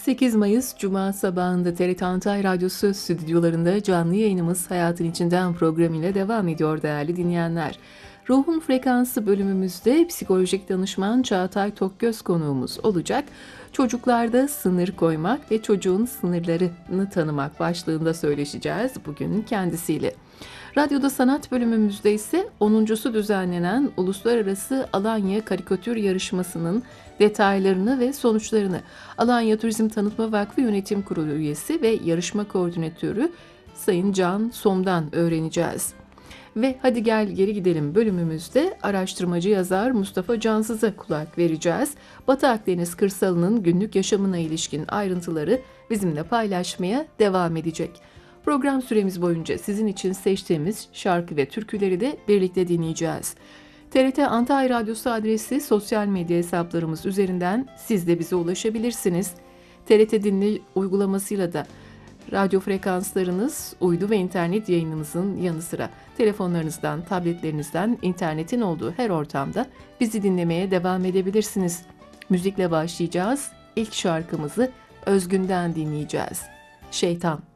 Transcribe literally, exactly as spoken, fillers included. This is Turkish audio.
sekiz Mayıs Cuma sabahında T R T Antay Radyosu stüdyolarında canlı yayınımız Hayatın İçinden programıyla devam ediyor değerli dinleyenler. Ruhun Frekansı bölümümüzde psikolojik danışman Çağatay Tokgöz konuğumuz olacak. Çocuklarda sınır koymak ve çocuğun sınırlarını tanımak başlığında söyleşeceğiz bugün kendisiyle. Radyoda Sanat bölümümüzde ise onuncusu düzenlenen Uluslararası Alanya Karikatür Yarışması'nın detaylarını ve sonuçlarını Alanya Turizm Tanıtma Vakfı Yönetim Kurulu üyesi ve yarışma koordinatörü Sayın Can Som'dan öğreneceğiz. Ve hadi gel geri gidelim bölümümüzde araştırmacı yazar Mustafa Cansız'a kulak vereceğiz. Batı Akdeniz kırsalının günlük yaşamına ilişkin ayrıntıları bizimle paylaşmaya devam edecek. Program süremiz boyunca sizin için seçtiğimiz şarkı ve türküleri de birlikte dinleyeceğiz. T R T Antay Radyosu adresi sosyal medya hesaplarımız üzerinden siz de bize ulaşabilirsiniz. T R T Dinle uygulamasıyla da radyo frekanslarınız, uydu ve internet yayınımızın yanı sıra telefonlarınızdan, tabletlerinizden, internetin olduğu her ortamda bizi dinlemeye devam edebilirsiniz. Müzikle başlayacağız. İlk şarkımızı Özgün'den dinleyeceğiz. Şeytan.